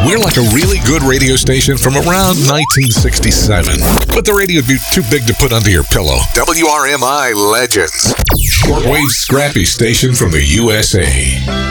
We're like a really good radio station from around 1967. But the radio would be too big to put under your pillow. WRMI Legends. Shortwave scrappy station from the USA.